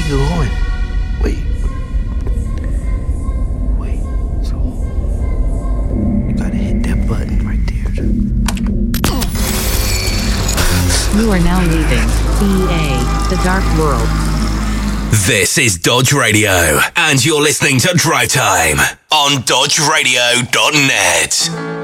you going? Wait. So you gotta hit that button right there. You are now leaving EA, the Dark World. This is Dodge Radio, and you're listening to Drive Time on dodgeradio.net.